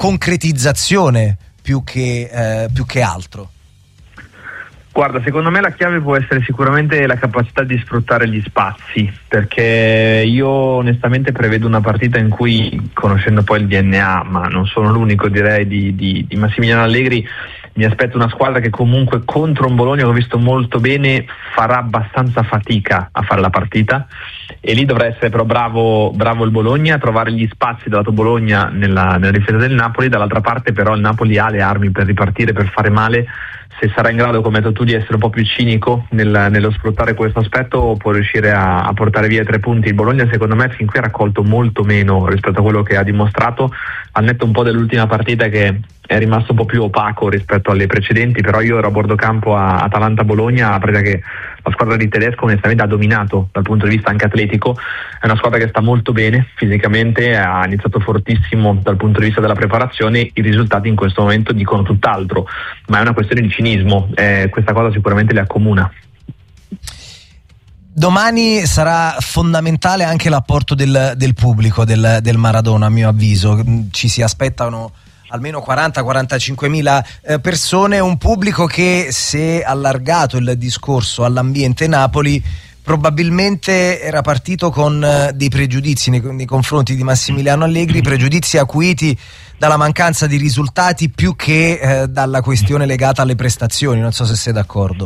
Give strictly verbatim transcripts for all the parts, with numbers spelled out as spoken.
concretizzazione più che, eh, più che altro? Guarda, secondo me la chiave può essere sicuramente la capacità di sfruttare gli spazi, perché io onestamente prevedo una partita in cui, conoscendo poi il D N A, ma non sono l'unico direi, di, di, di Massimiliano Allegri, mi aspetto una squadra che comunque contro un Bologna che ho visto molto bene farà abbastanza fatica a fare la partita, e lì dovrà essere però bravo, bravo il Bologna a trovare gli spazi dal lato Bologna nella, nella difesa del Napoli. Dall'altra parte però il Napoli ha le armi per ripartire, per fare male. Se sarà in grado, come hai detto tu, di essere un po' più cinico nel, nello sfruttare questo aspetto, può riuscire a, a portare via i tre punti. Il Bologna secondo me fin qui ha raccolto molto meno rispetto a quello che ha dimostrato, al netto un po' dell'ultima partita che è rimasto un po' più opaco rispetto alle precedenti. Però io ero a bordo campo a Atalanta-Bologna, perché la squadra di Tedesco onestamente ha dominato dal punto di vista anche atletico, è una squadra che sta molto bene fisicamente, ha iniziato fortissimo dal punto di vista della preparazione. I risultati in questo momento dicono tutt'altro, ma è una questione di cinismo, eh, questa cosa sicuramente li accomuna. Domani sarà fondamentale anche l'apporto del, del pubblico del, del Maradona, a mio avviso. Ci si aspettano almeno quaranta quarantacinque mila eh, persone, un pubblico che, se allargato il discorso all'ambiente Napoli, probabilmente era partito con eh, dei pregiudizi nei, nei confronti di Massimiliano Allegri, pregiudizi acuiti dalla mancanza di risultati più che eh, dalla questione legata alle prestazioni. Non so se sei d'accordo.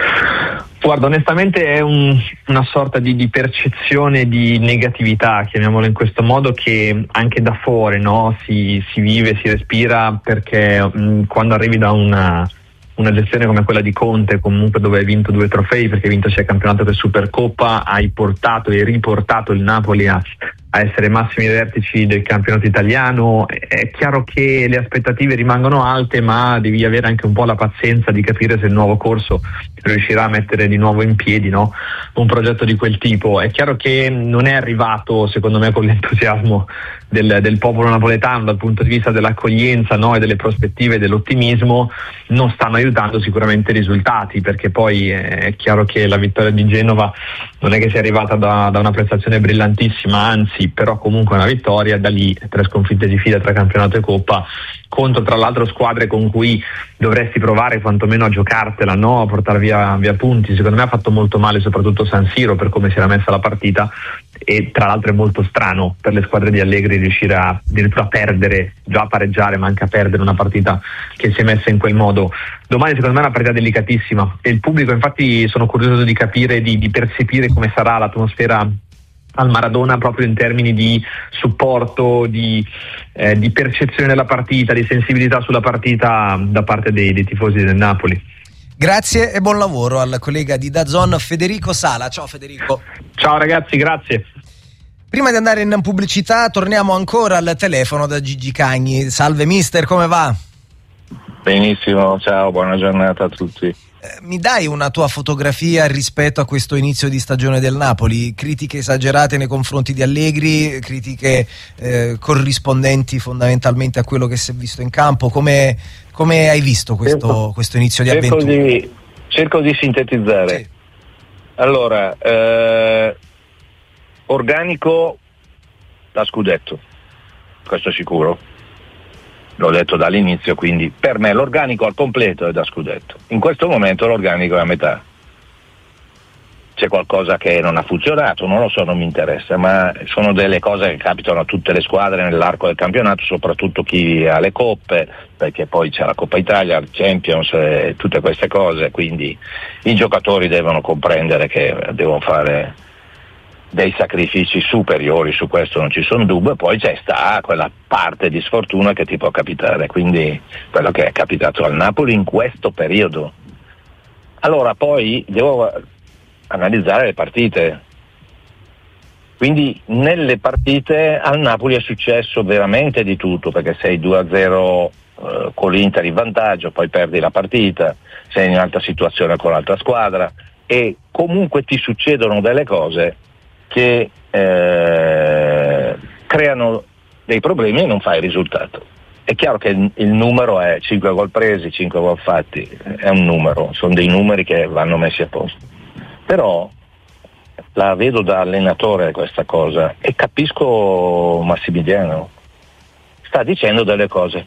Guarda, onestamente è un, una sorta di, di percezione di negatività, chiamiamola in questo modo, che anche da fuori, no, si, si vive, si respira, perché mh, quando arrivi da una, una gestione come quella di Conte, comunque dove hai vinto due trofei, perché hai vinto sia il campionato che Supercoppa, hai portato e riportato il Napoli a, a essere massimi vertici del campionato italiano, è chiaro che le aspettative rimangono alte, ma devi avere anche un po' la pazienza di capire se il nuovo corso riuscirà a mettere di nuovo in piedi, no, un progetto di quel tipo. È chiaro che non è arrivato, secondo me, con l'entusiasmo del, del popolo napoletano dal punto di vista dell'accoglienza, no, e delle prospettive e dell'ottimismo. Non stanno aiutando sicuramente i risultati, perché poi è chiaro che la vittoria di Genova non è che sia arrivata da, da una prestazione brillantissima, anzi, però comunque una vittoria. Da lì tre sconfitte di fila tra campionato e Coppa, contro tra l'altro squadre con cui dovresti provare quantomeno a giocartela, no, a portare via, via punti. Secondo me ha fatto molto male soprattutto San Siro per come si era messa la partita, e tra l'altro è molto strano per le squadre di Allegri riuscire a addirittura a perdere, già a pareggiare, ma anche a perdere una partita che si è messa in quel modo. Domani secondo me è una partita delicatissima, e il pubblico, infatti sono curioso di capire, di, di percepire come sarà l'atmosfera al Maradona, proprio in termini di supporto, di, eh, di percezione della partita, di sensibilità sulla partita da parte dei, dei tifosi del Napoli. Grazie e buon lavoro al collega di DAZN Federico Sala. Ciao Federico. Ciao ragazzi, grazie. Prima di andare in pubblicità torniamo ancora al telefono da Gigi Cagni. Salve mister, come va? Benissimo, ciao, buona giornata a tutti. Eh, mi dai una tua fotografia rispetto a questo inizio di stagione del Napoli? Critiche esagerate nei confronti di Allegri, critiche eh, corrispondenti fondamentalmente a quello che si è visto in campo. Come, come hai visto questo, cerco, questo inizio di cerco avventura? Di, cerco di sintetizzare. Sì. Allora, eh, organico da scudetto, questo sicuro. L'ho detto dall'inizio, quindi per me l'organico al completo è da scudetto. In questo momento l'organico è a metà. C'è qualcosa che non ha funzionato, non lo so, non mi interessa, ma sono delle cose che capitano a tutte le squadre nell'arco del campionato, soprattutto chi ha le coppe, perché poi c'è la Coppa Italia, il Champions e tutte queste cose, quindi i giocatori devono comprendere che devono fare dei sacrifici superiori, su questo non ci sono dubbi. Poi c'è sta quella parte di sfortuna che ti può capitare, quindi quello che è capitato al Napoli in questo periodo. Allora poi devo analizzare le partite, quindi nelle partite al Napoli è successo veramente di tutto, perché sei due a zero eh, con l'Inter in vantaggio, poi perdi la partita, sei in un'altra situazione con l'altra squadra e comunque ti succedono delle cose che eh, creano dei problemi e non fai il risultato. È chiaro che il numero è cinque gol presi, cinque gol fatti, è un numero, sono dei numeri che vanno messi a posto. Però la vedo da allenatore questa cosa e capisco Massimiliano. Sta dicendo delle cose